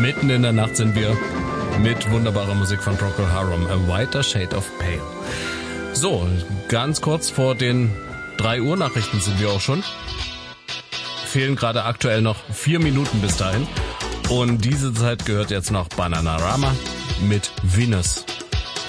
Mitten in der Nacht sind wir mit wunderbarer Musik von Procol Harum, A Whiter Shade of Pale. So, ganz kurz vor den 3 Uhr Nachrichten sind wir auch schon. Fehlen gerade aktuell noch 4 Minuten bis dahin. Und diese Zeit gehört jetzt noch Bananarama mit Venus.